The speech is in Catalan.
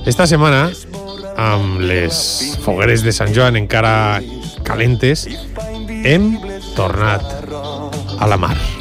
Esta setmana, amb les fogueres de Sant Joan encara calentes, hem tornat a la mar.